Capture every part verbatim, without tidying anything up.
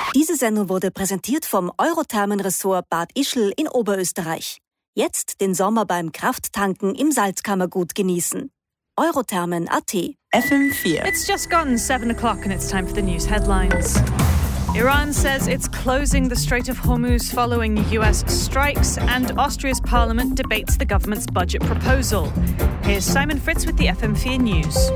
Diese Sendung wurde präsentiert vom Eurothermenressort Bad Ischl in Oberösterreich. Jetzt den Sommer beim Krafttanken im Salzkammergut genießen. Eurothermen Punkt a t. F M four. It's just gone seven o'clock and it's time for the news headlines. Iran says it's closing the Strait of Hormuz following U S strikes, and Austria's parliament debates the government's budget proposal. Here's Simon Fritz with the F M four News.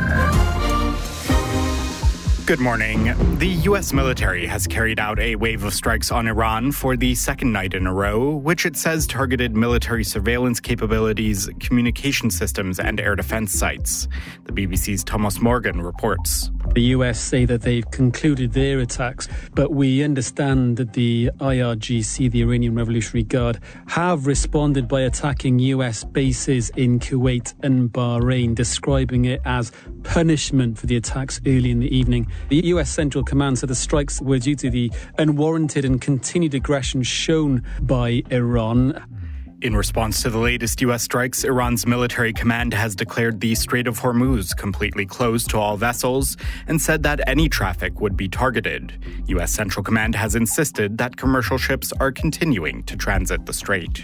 Good morning. The U S military has carried out a wave of strikes on Iran for the second night in a row, which it says targeted military surveillance capabilities, communication systems, and air defense sites. The B B C's Thomas Morgan reports. The U S say that they've concluded their attacks, but we understand that the I R G C, the Iranian Revolutionary Guard, have responded by attacking U S bases in Kuwait and Bahrain, describing it as punishment for the attacks early in the evening. The U S Central Command said the strikes were due to the unwarranted and continued aggression shown by Iran. In response to the latest U S strikes, Iran's military command has declared the Strait of Hormuz completely closed to all vessels and said that any traffic would be targeted. U S Central Command has insisted that commercial ships are continuing to transit the strait.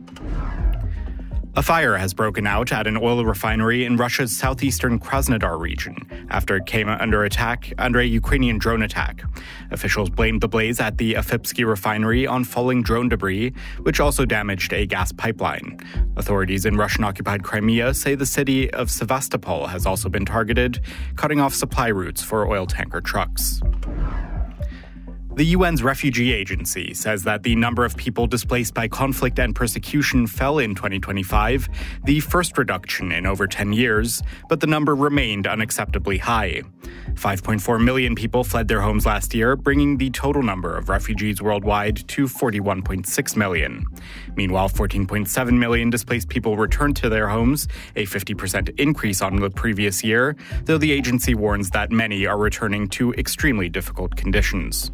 A fire has broken out at an oil refinery in Russia's southeastern Krasnodar region after it came under attack under a Ukrainian drone attack. Officials blamed the blaze at the Afipsky refinery on falling drone debris, which also damaged a gas pipeline. Authorities in Russian-occupied Crimea say the city of Sevastopol has also been targeted, cutting off supply routes for oil tanker trucks. The U N's refugee agency says that the number of people displaced by conflict and persecution fell in twenty twenty-five, the first reduction in over ten years, but the number remained unacceptably high. five point four million people fled their homes last year, bringing the total number of refugees worldwide to forty-one point six million. Meanwhile, fourteen point seven million displaced people returned to their homes, a fifty percent increase on the previous year, though the agency warns that many are returning to extremely difficult conditions.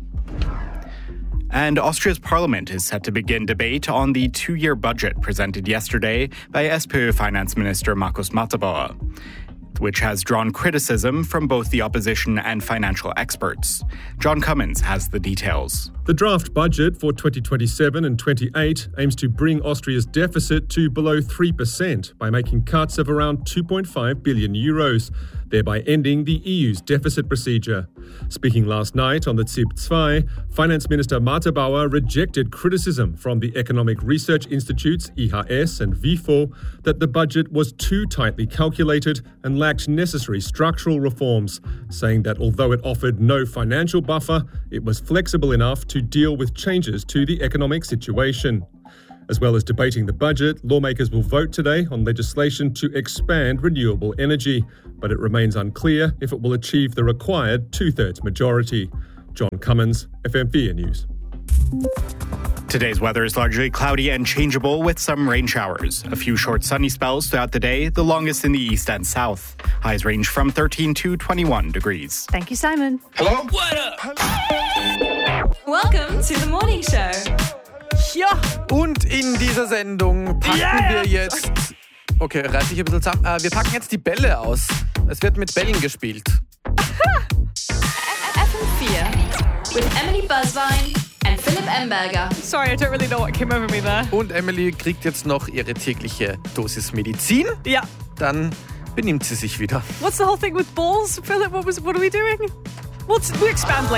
And Austria's parliament is set to begin debate on the two-year budget presented yesterday by S P Ö Finance Minister Markus Matterbauer, which has drawn criticism from both the opposition and financial experts. John Cummins has the details. The draft budget for twenty twenty-seven and twenty-eight aims to bring Austria's deficit to below three percent by making cuts of around two point five billion euros, thereby ending the E U's deficit procedure. Speaking last night on the Z I P two, Finance Minister Matterbauer rejected criticism from the economic research institutes I H S and W I F O that the budget was too tightly calculated and lacked necessary structural reforms, saying that although it offered no financial buffer, it was flexible enough to deal with changes to the economic situation. As well as debating the budget, lawmakers will vote today on legislation to expand renewable energy, but it remains unclear if it will achieve the required two-thirds majority. John Cummins, F M four News. Today's weather is largely cloudy and changeable with some rain showers. A few short sunny spells throughout the day, the longest in the east and south. Highs range from thirteen to twenty-one degrees. Thank you, Simon. Hello? What up? Welcome to the morning show. Ja, und in dieser Sendung packen yeah. wir jetzt... Okay, reiß dich ein bisschen zusammen. Äh, wir packen jetzt die Bälle aus. Es wird mit Bällen gespielt. F M four with Emily Buzzvine and Philipp Emberger. Sorry, I don't really know what came over me there. Und Emily kriegt jetzt noch ihre tägliche Dosis Medizin. Ja. Dann benimmt sie sich wieder. What's the whole thing with balls, Philip? What was? What are we doing? We'll, we'll expand later.